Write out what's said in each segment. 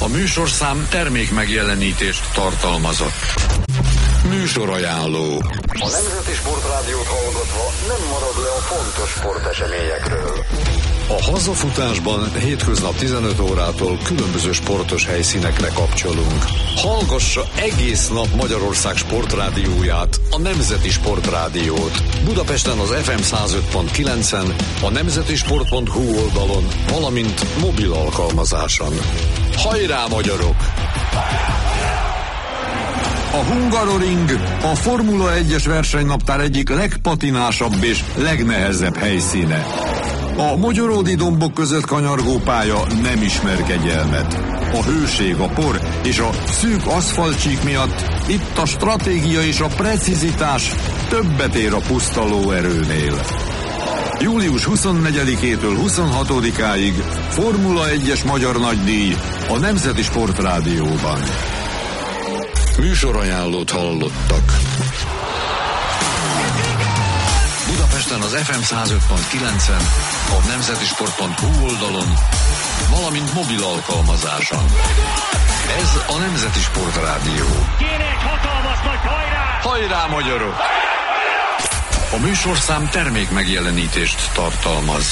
A műsorszám termék megjelenítést tartalmazott. Műsorajánló. A Nemzeti Sportrádiót hallgatva nem marad le a fontos sporteseményekről. A hazafutásban hétköznap 15 órától különböző sportos helyszínekre kapcsolunk. Hallgassa egész nap Magyarország sportrádióját, a Nemzeti Sportrádiót. Budapesten az FM 105.9-en, a nemzetisport.hu oldalon, valamint mobil alkalmazáson. Hajrá, magyarok! A Hungaroring a Formula 1-es versenynaptár egyik legpatinásabb és legnehezebb helyszíne. A mogyoródi dombok között kanyargó pálya nem ismer kegyelmet. A hőség, a por és a szűk aszfaltcsík miatt itt a stratégia és a precizitás többet ér a puszta lóerőnél. Július 24-től 26-áig Formula 1-es magyar nagydíj a Nemzeti Sportrádióban. Műsorajánlót hallottak. Budapesten az FM 105.9-en, a nemzetisport.hu oldalon, valamint mobil alkalmazáson. Ez a Nemzeti Sportrádió. Kérek, hatalmas nagy hajrá! Hajrá, magyarok! A műsorszám termék megjelenítést tartalmaz.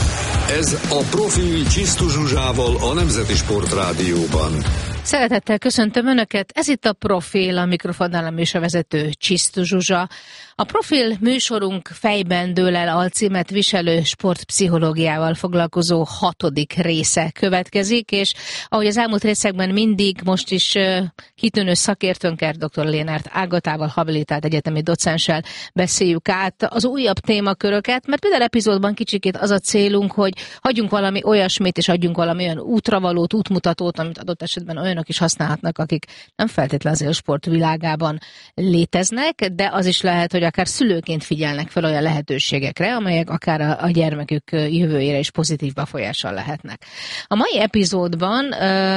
Ez a Profil Csisztu Zsuzsával a Nemzeti Sportrádióban. Szeretettel köszöntöm Önöket, ez itt a Profil, a mikrofonnál a műsorvezető Csisztu Zsuzsa. A Profil műsorunk fejben dől el alcímet viselő sportpszichológiával foglalkozó 6. része következik, és ahogy az elmúlt részekben mindig, most is kitűnő szakértőnkkel, dr. Lénárt Ágatával, habilitált egyetemi docenssel beszéljük át az újabb témaköröket, mert minden epizódban kicsikét az a célunk, hogy hagyjunk valami olyasmit, és adjunk valami olyan útravalót, útmutatót, amit adott esetben olyanok is használhatnak, akik nem feltétlenül az élsport világában léteznek, de az is lehet, hogy akár szülőként figyelnek fel olyan lehetőségekre, amelyek akár a gyermekük jövőjére is pozitív befolyással lehetnek. A mai epizódban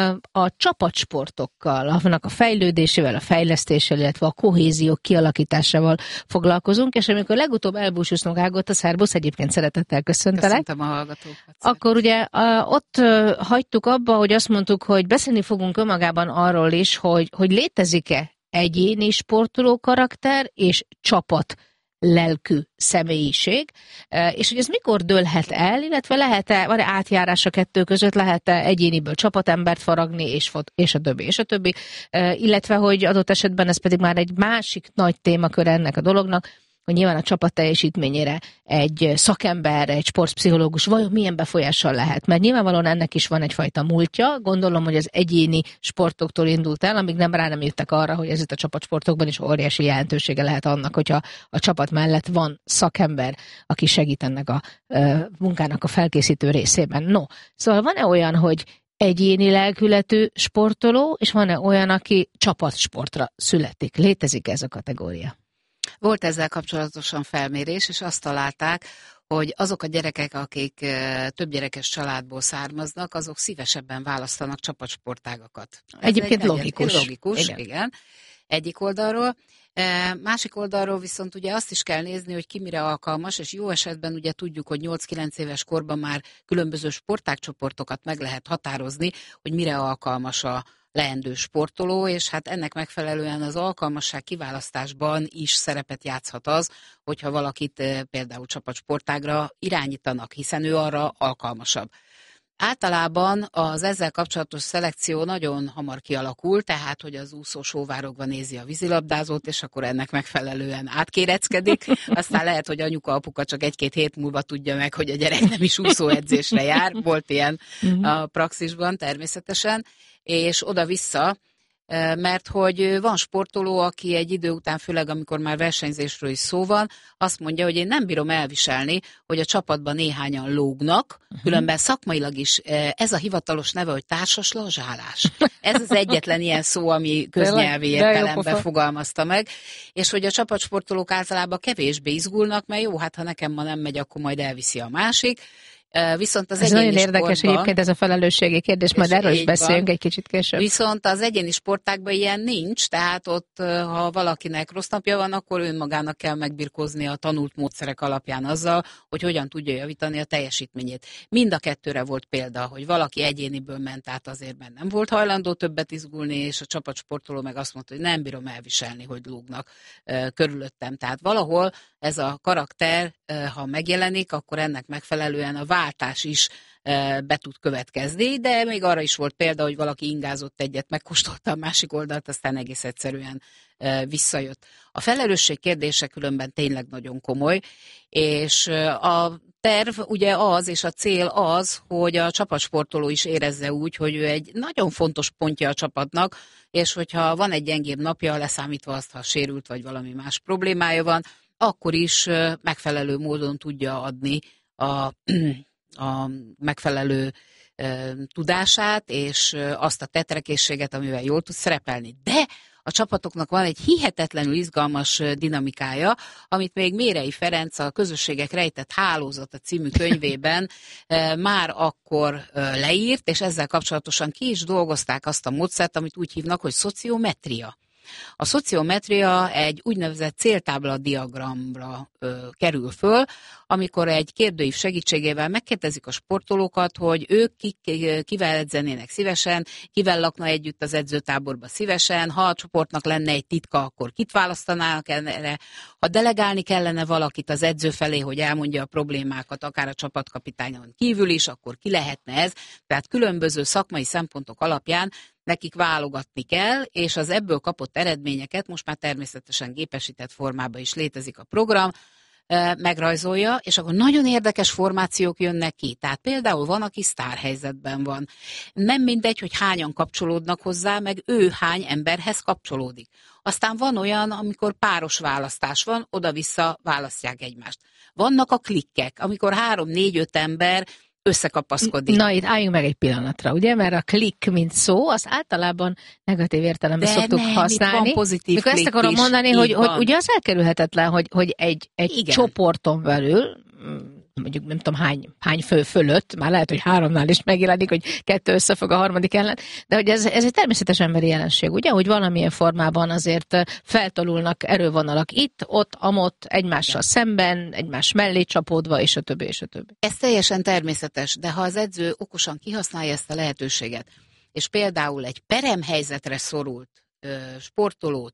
a csapatsportokkal, annak a fejlődésével, a fejlesztéssel, illetve a kohézió kialakításával foglalkozunk, és amikor legutóbb elbúcsúztunk Ágota, szerbusz, egyébként szeretettel köszöntelek. Köszöntöm a hallgatókat. Akkor ugye ott hagytuk abba, hogy azt mondtuk, hogy beszélni fogunk önmagában arról is, hogy létezik-e egyéni sportoló karakter és csapat lelkű személyiség, és hogy ez mikor dőlhet el, illetve lehet-e, van-e átjárás a kettő között, lehet-e egyéniből csapatembert faragni, és a többi, illetve hogy adott esetben ez pedig már egy másik nagy témakör ennek a dolognak, hogy nyilván a csapat teljesítményére egy szakember, egy sportpszichológus vajon milyen befolyással lehet. Mert nyilvánvalóan ennek is van egyfajta múltja. Gondolom, hogy az egyéni sportoktól indult el, amíg nem jöttek arra, hogy ez itt a csapatsportokban is óriási jelentősége lehet annak, hogyha a csapat mellett van szakember, aki segít ennek a munkának a felkészítő részében. No, szóval van-e olyan, hogy egyéni lelkületű sportoló, és van-e olyan, aki csapatsportra születik? Létezik ez a kategória? Volt ezzel kapcsolatosan felmérés, és azt találták, hogy azok a gyerekek, akik több gyerekes családból származnak, azok szívesebben választanak csapatsportágakat. Egyébként logikus. Logikus, igen. Egyik oldalról. Másik oldalról viszont ugye azt is kell nézni, hogy ki mire alkalmas, és jó esetben ugye tudjuk, hogy 8-9 éves korban már különböző sportágcsoportokat meg lehet határozni, hogy mire alkalmas a leendő sportoló, és hát ennek megfelelően az alkalmasság kiválasztásban is szerepet játszhat az, hogyha valakit például csapatsportágra irányítanak, hiszen ő arra alkalmasabb. Általában az ezzel kapcsolatos szelekció nagyon hamar kialakul, tehát hogy az úszó sóvárogva nézi a vízilabdázót, és akkor ennek megfelelően átkéreckedik. Aztán lehet, hogy anyuka, apuka csak 1-2 hét múlva tudja meg, hogy a gyerek nem is úszóedzésre jár. Volt ilyen a praxisban természetesen, és oda-vissza, mert hogy van sportoló, aki egy idő után, főleg amikor már versenyzésről is szó van, azt mondja, hogy én nem bírom elviselni, hogy a csapatban néhányan lógnak, különben szakmailag is ez a hivatalos neve, hogy társas lazsálás. Ez az egyetlen ilyen szó, ami köznyelvi értelemben fogalmazta meg, és hogy a csapatsportolók általában kevésbé izgulnak, mert jó, hát ha nekem ma nem megy, akkor majd elviszi a másik. Viszont az ez egyéni nagyon érdekes sportban, egyébként ez a felelősségi kérdés, majd erről is beszéljünk egy kicsit később. Viszont az egyéni sportákban ilyen nincs, tehát ott, ha valakinek rossz napja van, akkor önmagának kell megbirkózni a tanult módszerek alapján azzal, hogy hogyan tudja javítani a teljesítményét. Mind a kettőre volt példa, hogy valaki egyéniből ment át azért, mert nem volt hajlandó többet izgulni, és a csapatsportoló meg azt mondta, hogy nem bírom elviselni, hogy lógnak körülöttem. Tehát valahol ez a karakter, ha megjelenik, akkor ennek megfelelően a váltás is be tud következni, de még arra is volt példa, hogy valaki ingázott egyet, megkóstolta a másik oldalt, aztán egész egyszerűen visszajött. A felelősség kérdése különben tényleg nagyon komoly, és a terv ugye az, és a cél az, hogy a csapatsportoló is érezze úgy, hogy ő egy nagyon fontos pontja a csapatnak, és hogyha van egy gyengébb napja, leszámítva azt, ha sérült vagy valami más problémája van, akkor is megfelelő módon tudja adni a megfelelő tudását, és azt a tetrekészséget, amivel jól tud szerepelni. De a csapatoknak van egy hihetetlenül izgalmas dinamikája, amit még Mérei Ferenc a Közösségek rejtett hálózata című könyvében már akkor leírt, és ezzel kapcsolatosan ki is dolgozták azt a módszert, amit úgy hívnak, hogy szociometria. A szociometria egy úgynevezett céltábla diagramra kerül föl, amikor egy kérdőív segítségével megkérdezik a sportolókat, hogy ők kivel edzenének szívesen, kivel lakna együtt az edzőtáborba szívesen, ha a csoportnak lenne egy titka, akkor kit választanának erre, ha delegálni kellene valakit az edző felé, hogy elmondja a problémákat, akár a csapatkapitányon kívül is, akkor ki lehetne ez, tehát különböző szakmai szempontok alapján nekik válogatni kell, és az ebből kapott eredményeket, most már természetesen gépesített formában is létezik a program, megrajzolja, és akkor nagyon érdekes formációk jönnek ki. Tehát például van, aki sztárhelyzetben van. Nem mindegy, hogy hányan kapcsolódnak hozzá, meg ő hány emberhez kapcsolódik. Aztán van olyan, amikor páros választás van, oda-vissza választják egymást. Vannak a klikkek, amikor 3-4-5 ember összekapaszkodik. Na, itt álljunk meg egy pillanatra, ugye? Mert a klikk, mint szó, az általában negatív értelemben szoktuk használni. Van pozitív mikor ezt akarom mondani, hogy ugye az elkerülhetetlen, hogy egy csoporton belül, mondjuk nem tudom hány fő fölött, már lehet, hogy 3-nál is megjelenik, hogy 2 összefog a harmadik ellen, de hogy ez egy természetes emberi jelenség, ugye, hogy valamilyen formában azért feltolulnak erővonalak itt, ott, amott, egymással szemben, egymás mellé csapódva, és a többi, és a többi. Ez teljesen természetes, de ha az edző okosan kihasználja ezt a lehetőséget, és például egy peremhelyzetre szorult sportolót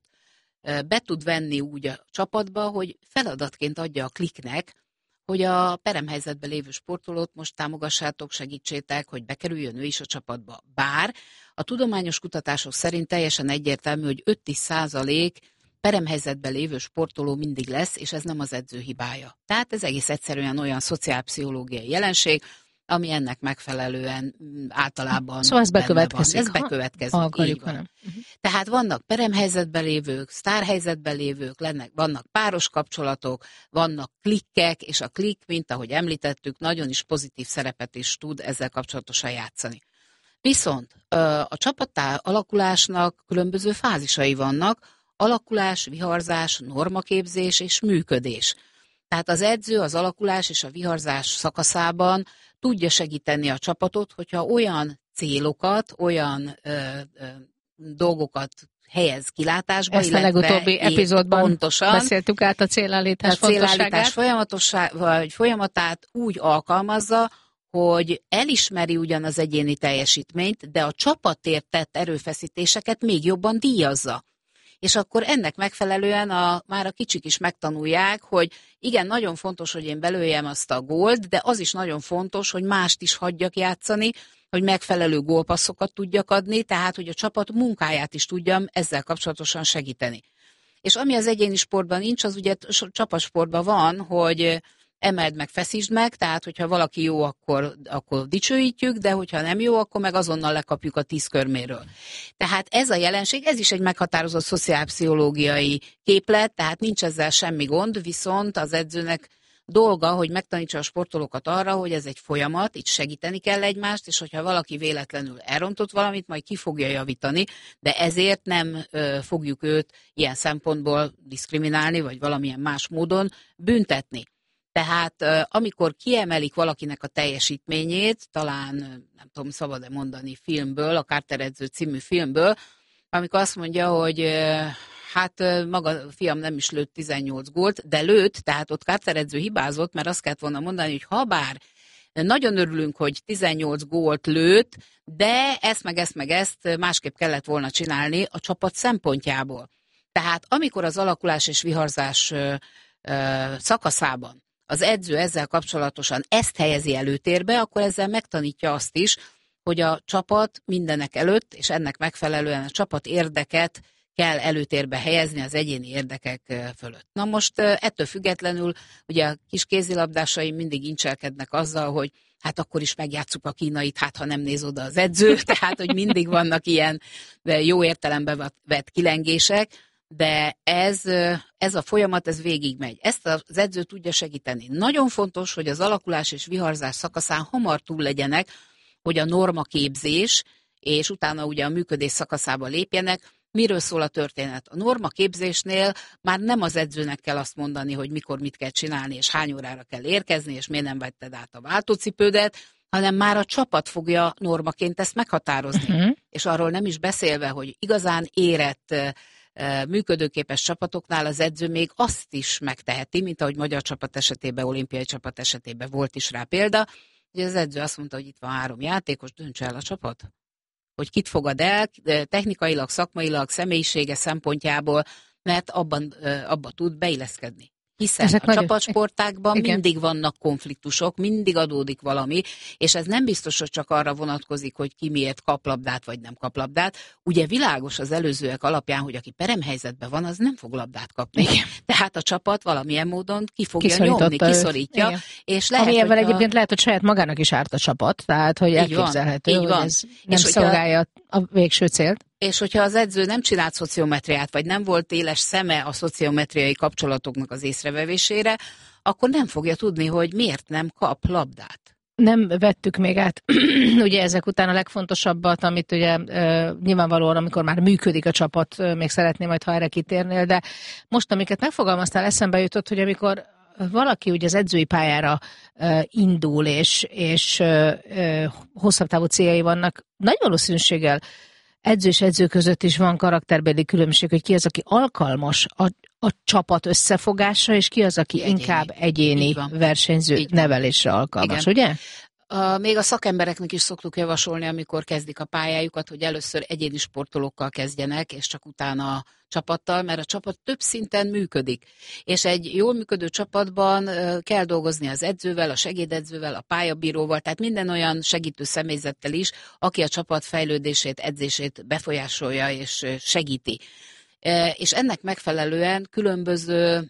be tud venni úgy a csapatba, hogy feladatként adja a kliknek, hogy a peremhelyzetben lévő sportolót most támogassátok, segítsétek, hogy bekerüljön ő is a csapatba. Bár a tudományos kutatások szerint teljesen egyértelmű, hogy 5-10% peremhelyzetben lévő sportoló mindig lesz, és ez nem az edző hibája. Tehát ez egész egyszerűen olyan szociálpszichológiai jelenség, ami ennek megfelelően általában szóval ez bekövetkezik. Ez bekövetkezik. Akarjuk, Tehát vannak peremhelyzetben lévők, sztárhelyzetben lévők, vannak páros kapcsolatok, vannak klikkek, és a klikk, mint ahogy említettük, nagyon is pozitív szerepet is tud ezzel kapcsolatosan játszani. Viszont a csapattá alakulásnak különböző fázisai vannak, alakulás, viharzás, normaképzés és működés. Tehát az edző az alakulás és a viharzás szakaszában tudja segíteni a csapatot, hogyha olyan célokat, olyan dolgokat helyez kilátásba. Ezt a legutóbbi epizódban pontosan beszéltük át a célállítás folyamatát úgy alkalmazza, hogy elismeri ugyan az egyéni teljesítményt, de a csapatért tett erőfeszítéseket még jobban díjazza. És akkor ennek megfelelően már a kicsik is megtanulják, hogy igen, nagyon fontos, hogy én belőjem azt a gólt, de az is nagyon fontos, hogy mást is hagyjak játszani, hogy megfelelő gólpasszokat tudjak adni, tehát hogy a csapat munkáját is tudjam ezzel kapcsolatosan segíteni. És ami az egyéni sportban nincs, az ugye csapatsportban van, hogy emeld meg, feszítsd meg, tehát hogyha valaki jó, akkor dicsőítjük, de hogyha nem jó, akkor meg azonnal lekapjuk a 10 körméről. Tehát ez a jelenség, ez is egy meghatározott szociálpszichológiai képlet, tehát nincs ezzel semmi gond, viszont az edzőnek dolga, hogy megtanítsa a sportolókat arra, hogy ez egy folyamat, itt segíteni kell egymást, és hogyha valaki véletlenül elrontott valamit, majd ki fogja javítani, de ezért nem fogjuk őt ilyen szempontból diszkriminálni, vagy valamilyen más módon büntetni. Tehát amikor kiemelik valakinek a teljesítményét, talán nem tudom, szabad-e mondani filmből, a Carter edző című filmből, amikor azt mondja, hogy hát maga a fiam nem is lőtt 18 gólt, de lőtt, tehát ott Carter edző hibázott, mert azt kellett volna mondani, hogy habár nagyon örülünk, hogy 18 gólt lőtt, de ezt másképp kellett volna csinálni a csapat szempontjából. Tehát amikor az alakulás és viharzás szakaszában az edző ezzel kapcsolatosan ezt helyezi előtérbe, akkor ezzel megtanítja azt is, hogy a csapat mindenek előtt, és ennek megfelelően a csapat érdeket kell előtérbe helyezni az egyéni érdekek fölött. Na most ettől függetlenül ugye a kis kézilabdásaim mindig incselkednek azzal, hogy hát akkor is megjátsszuk a kínait, hát ha nem néz oda az edző, tehát hogy mindig vannak ilyen jó értelemben vett kilengések, de ez a folyamat, ez végigmegy. Ezt az edző tudja segíteni. Nagyon fontos, hogy az alakulás és viharzás szakaszán hamar túl legyenek, hogy a normaképzés, és utána ugye a működés szakaszába lépjenek. Miről szól a történet? A normaképzésnél már nem az edzőnek kell azt mondani, hogy mikor mit kell csinálni, és hány órára kell érkezni, és miért nem vetted át a váltócipődet, hanem már a csapat fogja normaként ezt meghatározni. És arról nem is beszélve, hogy igazán érett, működőképes csapatoknál az edző még azt is megteheti, mint ahogy magyar csapat esetében, olimpiai csapat esetében volt is rá példa, hogy az edző azt mondta, hogy itt van 3 játékos, döntse el a csapat. Hogy kit fogad el, technikailag, szakmailag, személyisége szempontjából, mert abba tud beilleszkedni. Hiszen ezek a csapatsportákban mindig vannak konfliktusok, mindig adódik valami, és ez nem biztos, hogy csak arra vonatkozik, hogy ki miért kap labdát, vagy nem kap labdát. Ugye világos az előzőek alapján, hogy aki peremhelyzetben van, az nem fog labdát kapni. Igen. Tehát a csapat valamilyen módon ki fogja nyomni, kiszorítja. És lehet, amivel egyébként lehet, hogy saját magának is árt a csapat, tehát hogy elképzelhető, hogy ez nem szolgálja a végső célt. És hogyha az edző nem csinált szociometriát, vagy nem volt éles szeme a szociometriai kapcsolatoknak az észrevevésére, akkor nem fogja tudni, hogy miért nem kap labdát. Nem vettük még át, ugye ezek után a legfontosabbat, amit ugye nyilvánvalóan, amikor már működik a csapat, még szeretném majd, ha erre kitérnél, de most, amiket megfogalmaztál, eszembe jutott, hogy amikor valaki ugye az edzői pályára indul, és hosszabb távú céljai vannak, nagy valószínűséggel edző és edző között is van karakterbeli különbség, hogy ki az, aki alkalmas a csapat összefogása, és ki az, aki inkább egyéni versenyző nevelésre alkalmas, ugye? Még a szakembereknek is szoktuk javasolni, amikor kezdik a pályájukat, hogy először egyéni sportolókkal kezdjenek, és csak utána a csapattal, mert a csapat több szinten működik. És egy jól működő csapatban kell dolgozni az edzővel, a segédedzővel, a pályabíróval, tehát minden olyan segítő személyzettel is, aki a csapat fejlődését, edzését befolyásolja és segíti. És ennek megfelelően különböző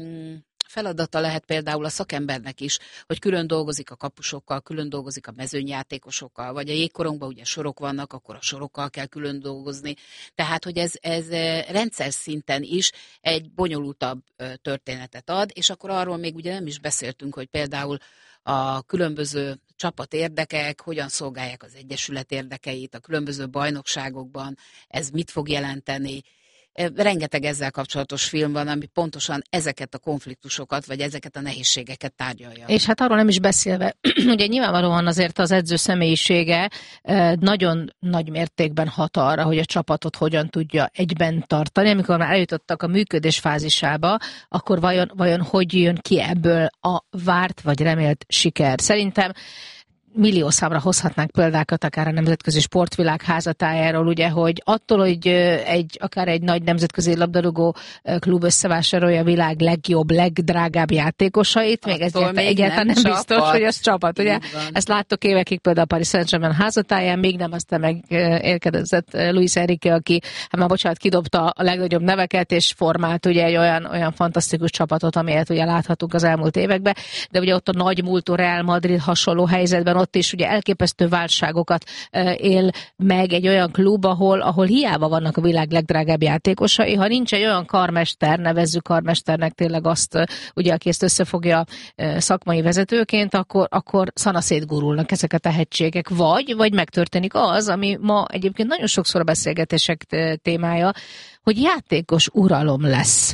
feladata lehet például a szakembernek is, hogy külön dolgozik a kapusokkal, külön dolgozik a mezőnyjátékosokkal, vagy a jégkorongban ugye sorok vannak, akkor a sorokkal kell külön dolgozni. Tehát, hogy ez rendszer szinten is egy bonyolultabb történetet ad, és akkor arról még ugye nem is beszéltünk, hogy például a különböző csapatérdekek hogyan szolgálják az egyesület érdekeit, a különböző bajnokságokban, ez mit fog jelenteni. Rengeteg ezzel kapcsolatos film van, ami pontosan ezeket a konfliktusokat, vagy ezeket a nehézségeket tárgyalja. És hát arról nem is beszélve, ugye nyilvánvalóan azért az edző személyisége nagyon nagy mértékben hat arra, hogy a csapatot hogyan tudja egyben tartani. Amikor már eljutottak a működés fázisába, akkor vajon hogy jön ki ebből a várt vagy remélt siker? Szerintem millió számra hozhatnánk példákat akár a Nemzetközi Sportvilág házatájáról, ugye, hogy attól, hogy akár egy nagy nemzetközi labdarúgó klub összevásárolja a világ legjobb, legdrágább játékosait, még ez egyáltalán nem biztos, hogy az csapat. Ugye? Ezt láttok évekig például a Paris Saint-Germain házatáján, még nem aztán megérkezett Luis Enrique, aki már bocsánat, kidobta a legnagyobb neveket, és formált ugye egy olyan fantasztikus csapatot, amelyet ugye láthatunk az elmúlt években, de ugye ott a nagy múltú Real Madrid hasonló helyzetben ott is ugye elképesztő válságokat él meg egy olyan klub, ahol hiába vannak a világ legdrágább játékosai, ha nincs egy olyan karmester, nevezzük karmesternek tényleg azt, ugye, aki ezt összefogja szakmai vezetőként, akkor szanaszét gurulnak ezek a tehetségek, vagy megtörténik az, ami ma egyébként nagyon sokszor a beszélgetések témája, hogy játékos uralom lesz.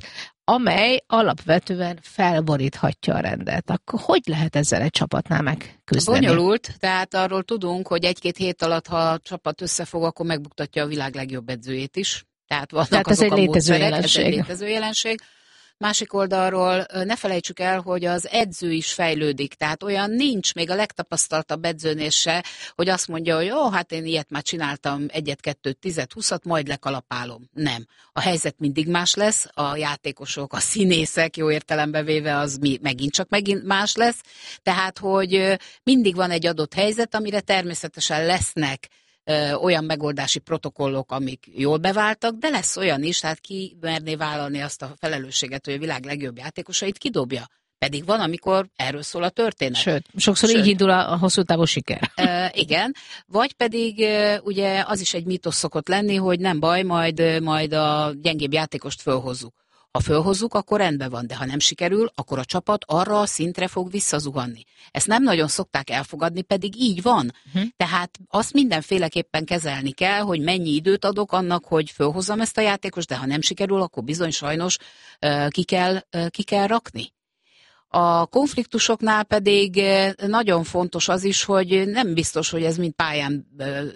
amely alapvetően felboríthatja a rendet. Akkor hogy lehet ezzel egy csapatnál megküzdeni? Bonyolult, tehát arról tudunk, hogy 1-2 hét alatt, ha a csapat összefog, akkor megbuktatja a világ legjobb edzőjét is. Tehát vannak ez azok egy a módszerek, létező ez egy létező jelenség. Másik oldalról ne felejtsük el, hogy az edző is fejlődik, tehát olyan nincs még a legtapasztaltabb edzőnél se, hogy azt mondja, hogy jó, hát én ilyet már csináltam 1, 2, 10, 20-at, majd lekalapálom. Nem. A helyzet mindig más lesz, a játékosok, a színészek, jó értelembe véve az megint más lesz, tehát hogy mindig van egy adott helyzet, amire természetesen lesznek olyan megoldási protokollok, amik jól beváltak, de lesz olyan is, tehát ki merné vállalni azt a felelősséget, hogy a világ legjobb játékosait kidobja. Pedig van, amikor erről szól a történet. Sőt, sokszor így indul a hosszú távú siker. Igen, vagy pedig ugye az is egy mítosz szokott lenni, hogy nem baj, majd a gyengébb játékost fölhozzuk. Ha fölhozzuk, akkor rendben van, de ha nem sikerül, akkor a csapat arra a szintre fog visszazuhanni. Ezt nem nagyon szokták elfogadni, pedig így van. Tehát azt mindenféleképpen kezelni kell, hogy mennyi időt adok annak, hogy fölhozzam ezt a játékost, de ha nem sikerül, akkor bizony sajnos ki kell rakni. A konfliktusoknál pedig nagyon fontos az is, hogy nem biztos, hogy ez mind pályán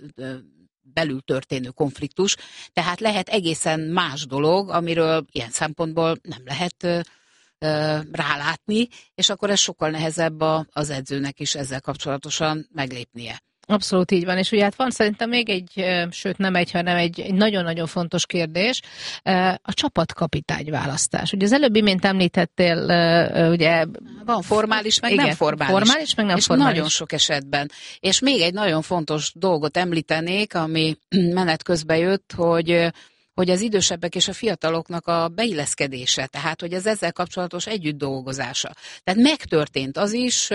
belül történő konfliktus, tehát lehet egészen más dolog, amiről ilyen szempontból nem lehet rálátni, és akkor ez sokkal nehezebb az edzőnek is ezzel kapcsolatosan meglépnie. Abszolút így van, és ugye hát van szerintem még egy, sőt nem egy, hanem egy nagyon-nagyon fontos kérdés, a csapatkapitány választás. Ugye az előbb imént említettél, ugye... Van formális, meg igen, nem formális. Formális, meg nem és formális. Nagyon sok esetben. És még egy nagyon fontos dolgot említenék, ami menet közben jött, hogy az idősebbek és a fiataloknak a beilleszkedése, tehát hogy az ezzel kapcsolatos együtt dolgozása. Tehát megtörtént az is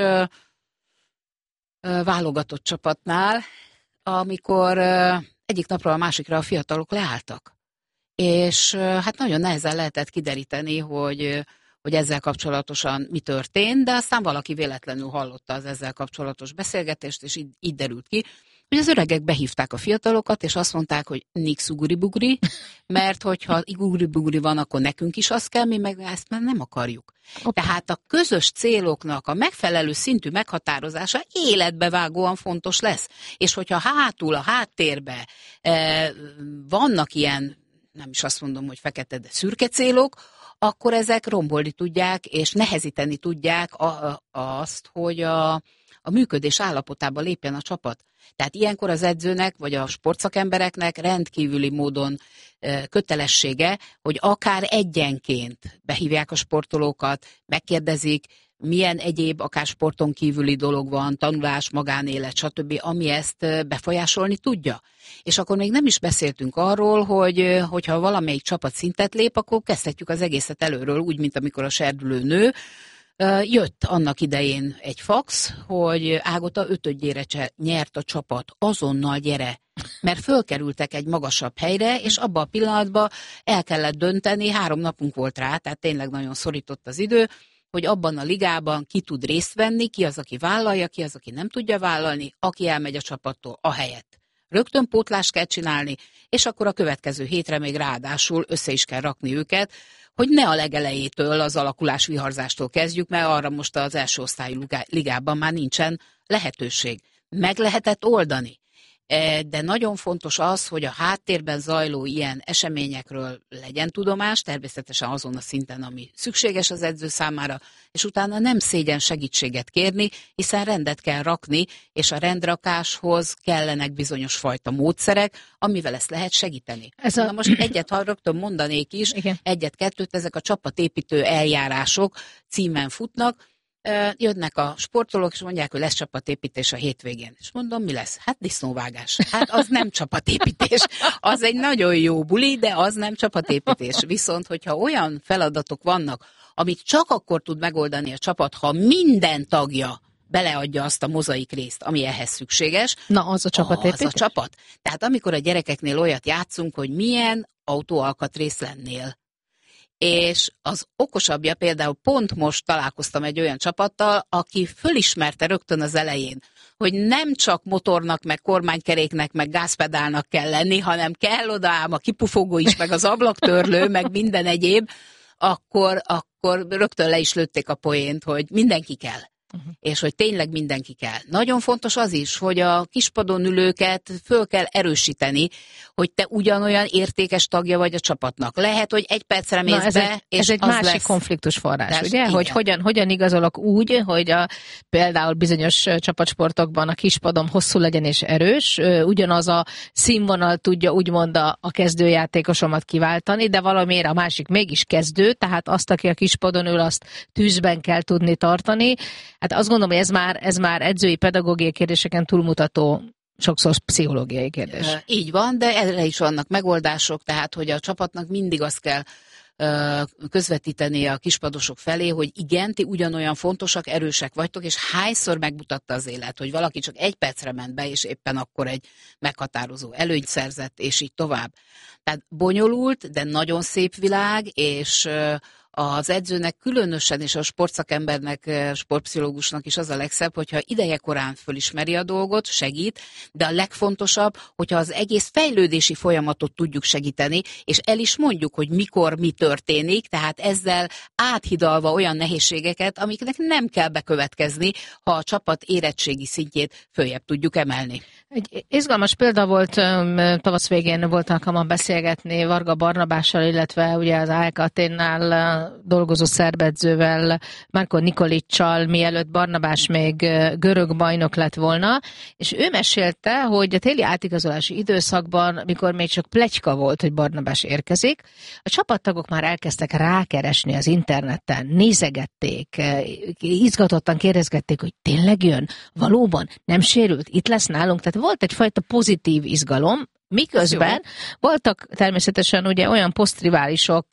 válogatott csapatnál, amikor egyik napról a másikra a fiatalok leálltak. És hát nagyon nehezen lehetett kideríteni, hogy ezzel kapcsolatosan mi történt, de aztán valaki véletlenül hallotta az ezzel kapcsolatos beszélgetést, és így derült ki, hogy az öregek behívták a fiatalokat, és azt mondták, hogy nix ugri-bugri, mert hogyha ugri-bugri van, akkor nekünk is az kell, mi meg ezt már nem akarjuk. Tehát a közös céloknak a megfelelő szintű meghatározása életbevágóan fontos lesz. És hogyha hátul, a háttérbe vannak ilyen, nem is azt mondom, hogy fekete, de szürke célok, akkor ezek rombolni tudják, és nehezíteni tudják azt, hogy a működés állapotába lépjen a csapat. Tehát ilyenkor az edzőnek, vagy a sportszakembereknek rendkívüli módon kötelessége, hogy akár egyenként behívják a sportolókat, megkérdezik, milyen egyéb, akár sporton kívüli dolog van, tanulás, magánélet, stb., ami ezt befolyásolni tudja. És akkor még nem is beszéltünk arról, hogyha valamelyik csapat szintet lép, akkor kezdhetjük az egészet előről, úgy, mint amikor a serdülő nő. Jött annak idején egy fax, hogy Ágota 5-ödjére nyert a csapat, azonnal gyere, mert fölkerültek egy magasabb helyre, és abban a pillanatban el kellett dönteni, 3 napunk volt rá, tehát tényleg nagyon szorított az idő, hogy abban a ligában ki tud részt venni, ki az, aki vállalja, ki az, aki nem tudja vállalni, aki elmegy a csapattól ahelyett. Rögtön pótlást kell csinálni, és akkor a következő hétre még ráadásul össze is kell rakni őket, hogy ne a legelejétől, az alakulás viharzástól kezdjük, mert arra most az első osztályú ligában már nincsen lehetőség. Meg lehetett oldani. De nagyon fontos az, hogy a háttérben zajló ilyen eseményekről legyen tudomás, természetesen azon a szinten, ami szükséges az edző számára, és utána nem szégyen segítséget kérni, hiszen rendet kell rakni, és a rendrakáshoz kellenek bizonyos fajta módszerek, amivel ezt lehet segíteni. Na most egyet, ha rögtön mondanék is, igen. 1-2, ezek a csapatépítő eljárások címen futnak. Jönnek a sportolók, és mondják, hogy lesz csapatépítés a hétvégén. És mondom, mi lesz? Hát disznóvágás. Hát az nem csapatépítés. Az egy nagyon jó buli, de az nem csapatépítés. Viszont, hogyha olyan feladatok vannak, amit csak akkor tud megoldani a csapat, ha minden tagja beleadja azt a mozaik részt, ami ehhez szükséges. Na, az a csapatépítés? Az a csapat. Tehát amikor a gyerekeknél olyat játszunk, hogy milyen autóalkatrész lennél. És az okosabbja például pont most találkoztam egy olyan csapattal, aki fölismerte rögtön az elején, hogy nem csak motornak, meg kormánykeréknek, meg gázpedálnak kell lenni, hanem kell oda ám a kipufogó is, meg az ablaktörlő, meg minden egyéb, akkor rögtön le is lőtték a poént, hogy mindenki kell. És hogy tényleg mindenki kell. Nagyon fontos az is, hogy a kispadon ülőket föl kell erősíteni, hogy te ugyanolyan értékes tagja vagy a csapatnak. Lehet, hogy egy percre mész be, és ez egy az másik lesz. konfliktus forrás, ugye? Igen. Hogy hogyan igazolok úgy, hogy például bizonyos csapatsportokban a kispadom hosszú legyen és erős, ugyanaz a színvonal tudja úgymond a kezdőjátékosomat kiváltani, de valamiért a másik mégis kezdő, tehát azt, aki a kispadon ül, azt tűzben kell tudni tartani. Hát azt gondolom, hogy ez már edzői pedagógiai kérdéseken túlmutató, sokszor pszichológiai kérdés. Így van, de erre is vannak megoldások, tehát hogy a csapatnak mindig azt kell közvetíteni a kispadosok felé, hogy igen, ti ugyanolyan fontosak, erősek vagytok, és hányszor megmutatta az élet, hogy valaki csak egy percre ment be, és éppen akkor egy meghatározó előnyt szerzett, és így tovább. Tehát bonyolult, de nagyon szép világ, és az edzőnek különösen, és a sportszakembernek, sportpszichológusnak is az a legszebb, hogyha ideje korán fölismeri a dolgot, segít, de a legfontosabb, hogyha az egész fejlődési folyamatot tudjuk segíteni, és el is mondjuk, hogy mikor mi történik, tehát ezzel áthidalva olyan nehézségeket, amiknek nem kell bekövetkezni, ha a csapat érettségi szintjét följebb tudjuk emelni. Egy izgalmas példa volt, tavasz végén volt alkalmam beszélgetni Varga Barnabással, illetve ugye az AEK Athénnál dolgozó szerbedzővel, Marko Nikolicsal, mielőtt Barnabás még görög bajnok lett volna, és ő mesélte, hogy a téli átigazolási időszakban, mikor még csak pletyka volt, hogy Barnabás érkezik, a csapattagok már elkezdtek rákeresni az interneten, nézegették, izgatottan kérdezgették, hogy tényleg jön? Valóban? Nem sérült? Itt lesz nálunk? Tehát volt egyfajta pozitív izgalom, miközben voltak természetesen ugye olyan posztriválisok,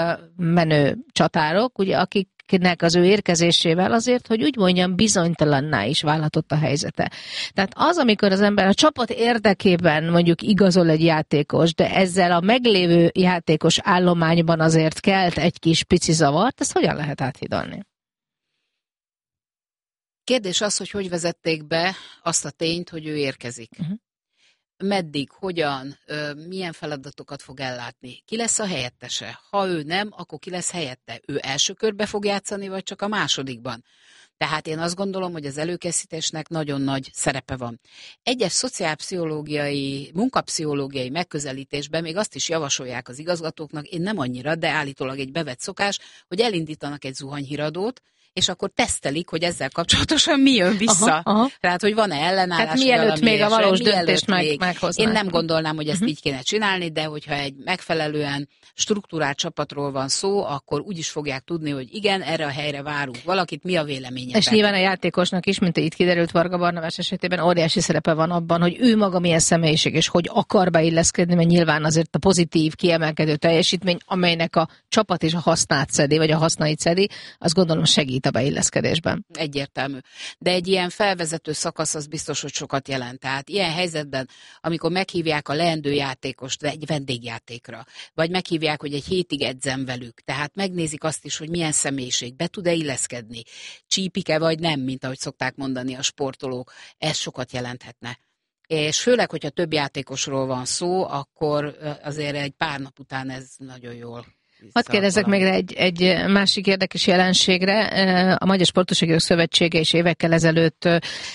menő csatárok, ugye, akiknek az ő érkezésével azért, hogy úgy mondjam, bizonytalanná is válhatott a helyzete. Tehát az, amikor az ember a csapat érdekében mondjuk igazol egy játékos, de ezzel a meglévő játékos állományban azért kelt egy kis pici zavart, ezt hogyan lehet áthidalni? Kérdés az, hogy vezették be azt a tényt, hogy ő érkezik. Meddig, hogyan, milyen feladatokat fog ellátni, ki lesz a helyettese. Ha ő nem, akkor ki lesz helyette. Ő első körbe fog játszani, vagy csak a másodikban. Tehát én azt gondolom, hogy az előkészítésnek nagyon nagy szerepe van. Egyes szociálpszichológiai, munkapszichológiai megközelítésben még azt is javasolják az igazgatóknak, én nem annyira, de állítólag egy bevett szokás, hogy elindítanak egy zuhanyhíradót, és akkor tesztelik, hogy ezzel kapcsolatosan mi jön vissza. Aha. Tehát, hogy van-e ellenállás. Tehát mielőtt még a valós döntést meghoznák. Én nem gondolnám, hogy ezt így kéne csinálni, de hogyha egy megfelelően struktúrált csapatról van szó, akkor úgy is fogják tudni, hogy igen, erre a helyre várunk valakit, mi a véleménye. És nyilván a játékosnak is, mint itt kiderült Varga Barnabás esetében, óriási szerepe van abban, hogy ő maga milyen személyiség, és hogy akar beilleszkedni, mert nyilván azért a pozitív, kiemelkedő teljesítmény, amelynek a csapat is a hasznát szedi, vagy a hasznait szedi, azt gondolom segít a beilleszkedésben. Egyértelmű. De egy ilyen felvezető szakasz az biztos, hogy sokat jelent. Tehát ilyen helyzetben, amikor meghívják a leendő játékost egy vendégjátékra, vagy meghívják, hogy egy hétig edzem velük, tehát megnézik azt is, hogy milyen személyiség, be tud-e illeszkedni, csípik-e vagy nem, mint ahogy szokták mondani a sportolók, ez sokat jelenthetne. És főleg, hogyha több játékosról van szó, akkor azért egy pár nap után ez nagyon jól. Hadd kérdezzek még egy másik érdekes jelenségre. A Magyar Sportújságírók Szövetsége is évekkel ezelőtt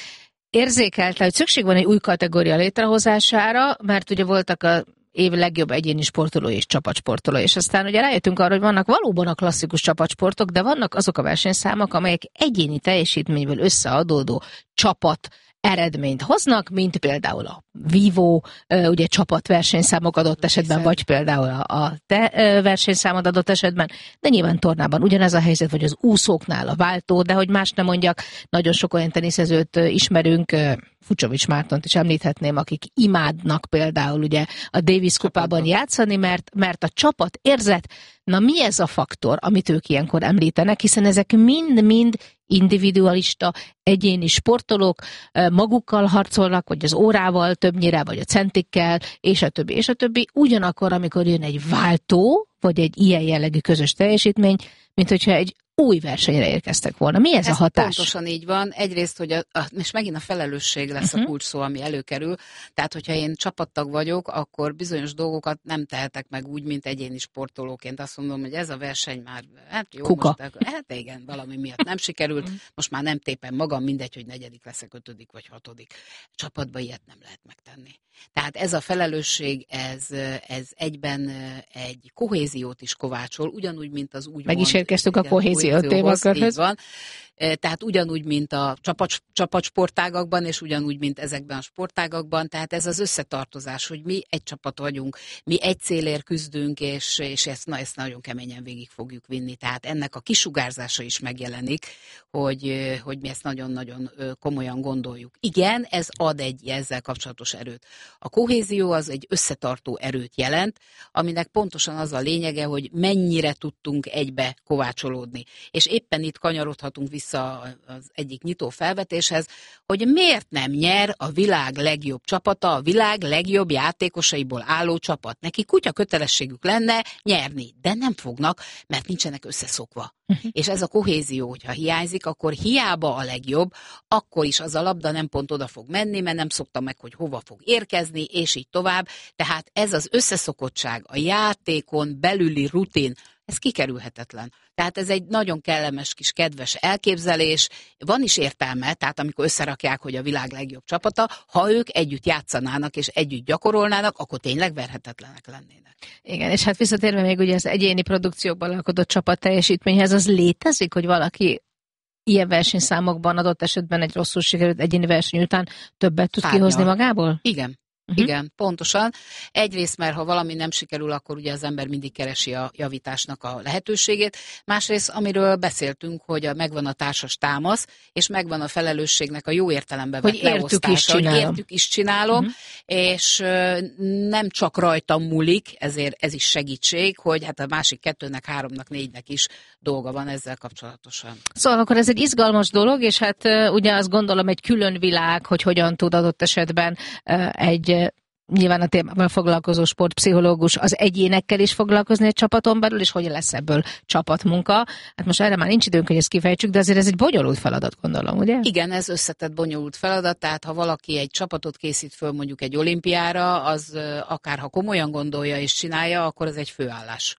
érzékelte, hogy szükség van egy új kategória létrehozására, mert ugye voltak a év legjobb egyéni sportolói és csapatsportolói, és aztán ugye rájöttünk arra, hogy vannak valóban a klasszikus csapatsportok, de vannak azok a versenyszámok, amelyek egyéni teljesítményből összeadódó csapat eredményt hoznak, mint például a vívó, ugye csapatversenyszámok adott esetben, vagy például a te versenyszámod adott esetben, de nyilván tornában ugyanez a helyzet, vagy az úszóknál a váltó, de hogy más nem mondjak, nagyon sok olyan teniszezőt ismerünk, Fucsovics Mártont is említhetném, akik imádnak például ugye a Davis kupában játszani, mert a csapat érzet, na mi ez a faktor, amit ők ilyenkor említenek, hiszen ezek mind-mind individualista, egyéni sportolók, magukkal harcolnak, vagy az órával többnyire, vagy a centikkel, és a többi, és a többi. Ugyanakkor, amikor jön egy váltó, vagy egy ilyen jellegű közös teljesítmény, mint hogyha egy új versenyre érkeztek volna. Mi ez a hatás? Pontosan így van. Egyrészt, hogy és megint a felelősség lesz a kulcs szó, ami előkerül. Tehát, hogyha én csapattag vagyok, akkor bizonyos dolgokat nem tehetek meg úgy, mint egyéni sportolóként. Azt mondom, hogy ez a verseny már, hát jó, Kuka. most, hát igen, valami miatt nem sikerült. Most már nem tépem magam, mindegy, hogy 4. leszek, 5. vagy 6. Csapatban ilyet nem lehet megtenni. Tehát ez a felelősség, ez egyben egy kohéziót is kovácsol, ugyanúgy, mint az úgy. Meg is érkeztünk a kohézió témakörhöz. Van. Tehát ugyanúgy, mint a csapatsportágakban, és ugyanúgy, mint ezekben a sportágakban, tehát ez az összetartozás, hogy mi egy csapat vagyunk, mi egy célért küzdünk, és ezt nagyon keményen végig fogjuk vinni. Tehát ennek a kisugárzása is megjelenik, hogy mi ezt nagyon-nagyon komolyan gondoljuk. Igen, ez ad egy ezzel kapcsolatos erőt. A kohézió az egy összetartó erőt jelent, aminek pontosan az a lényege, hogy mennyire tudtunk egybe kovácsolódni. És éppen itt kanyarodhatunk vissza az egyik nyitó felvetéshez, hogy miért nem nyer a világ legjobb csapata, a világ legjobb játékosaiból álló csapat. Neki kutya kötelességük lenne nyerni, de nem fognak, mert nincsenek összeszokva. És ez a kohézió, hogyha hiányzik, akkor hiába a legjobb, akkor is az a labda nem pont oda fog menni, mert nem szokta meg, hogy hova fog érkezni, és így tovább. Tehát ez az összeszokottság, a játékon belüli rutin, ez kikerülhetetlen. Tehát ez egy nagyon kellemes kis kedves elképzelés, van is értelme, tehát amikor összerakják, hogy a világ legjobb csapata, ha ők együtt játszanának és együtt gyakorolnának, akkor tényleg verhetetlenek lennének. Igen, és hát visszatérve még ugye az egyéni produkciókban alkotott csapat teljesítményhez, az létezik, hogy valaki ilyen versenyszámokban adott esetben egy rosszul sikerült egyéni verseny után többet tud kihozni magából? Igen. Igen, pontosan. Egyrészt, mert ha valami nem sikerül, akkor ugye az ember mindig keresi a javításnak a lehetőségét. Másrészt, amiről beszéltünk, hogy megvan a társas támasz, és megvan a felelősségnek a jó értelemben vett leosztása, hogy értük is csinálom, és nem csak rajtam múlik, ezért ez is segítség, hogy hát a másik 2-nek, 3-nak, 4-nek is dolga van ezzel kapcsolatosan. Szóval akkor ez egy izgalmas dolog, és hát ugye azt gondolom egy külön világ, hogy hogyan tud adott esetben egy nyilván a témával foglalkozó sportpszichológus az egyénekkel is foglalkozni egy csapaton belül, és hogy lesz ebből csapatmunka. Hát most erre már nincs időnk, hogy ezt kifejtsük, de azért ez egy bonyolult feladat, gondolom, ugye? Igen, ez összetett bonyolult feladat, tehát ha valaki egy csapatot készít föl mondjuk egy olimpiára, az akár ha komolyan gondolja és csinálja, akkor ez egy főállás.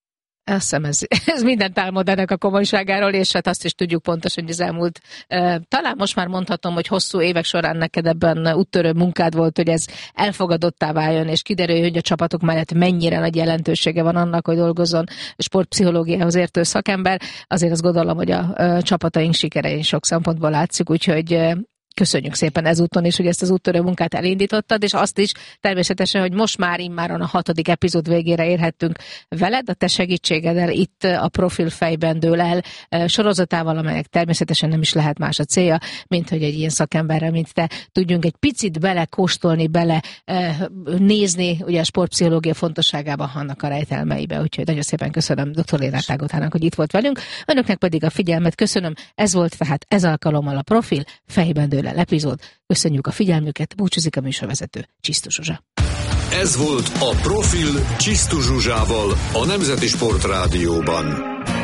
Azt hiszem, ez mindent elmond ennek a komolyságáról, és hát azt is tudjuk pontosan, hogy az elmúlt, talán most már mondhatom, hogy hosszú évek során neked ebben úttörő munkád volt, hogy ez elfogadottá váljon, és kiderülj, hogy a csapatok mellett mennyire nagy jelentősége van annak, hogy dolgozzon sportpszichológiához értő szakember. Azért azt gondolom, hogy a csapataink sikerein sok szempontból látszik, úgyhogy köszönjük szépen ezúton is, hogy ezt az úttörő munkát elindítottad, és azt is természetesen, hogy most már immáron a 6. epizód végére érhettünk veled, a te segítségeddel itt a Profil fejben dől el sorozatával, amelyek természetesen nem is lehet más a célja, mint hogy egy ilyen szakemberrel, mint te, tudjunk egy picit belekóstolni, bele nézni ugye a sportpszichológia fontosságában, annak a rejtelmeibe. Úgyhogy nagyon szépen köszönöm dr. Lénárd Ágotának, hogy itt volt velünk. Önöknek pedig a figyelmet köszönöm. Ez volt tehát ez alkalommal a Profil fejben dől el epizód. Köszönjük a figyelmüket, búcsúzik a műsorvezető, Csisztus Zsuzsa. Ez volt a Profil Csisztus Zsuzsával a Nemzeti Sportrádióban.